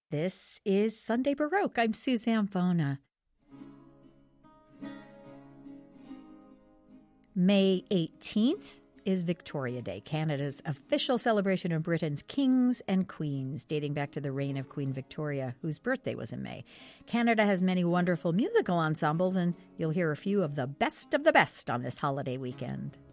This is Sunday Baroque. I'm Suzanne Bona. May 18th is Victoria Day, Canada's official celebration of Britain's kings and queens, dating back to the reign of Queen Victoria, whose birthday was in May. Canada has many wonderful musical ensembles, and you'll hear a few of the best on this holiday weekend.